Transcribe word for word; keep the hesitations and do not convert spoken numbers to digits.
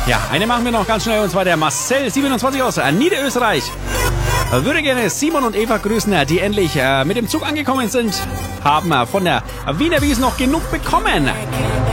Ja, eine machen wir noch ganz schnell, und zwar der Marcel siebenundzwanzig aus Niederösterreich. Würde gerne Simon und Eva grüßen, die endlich äh, mit dem Zug angekommen sind. Haben äh, von der Wiener Wiesn noch genug bekommen.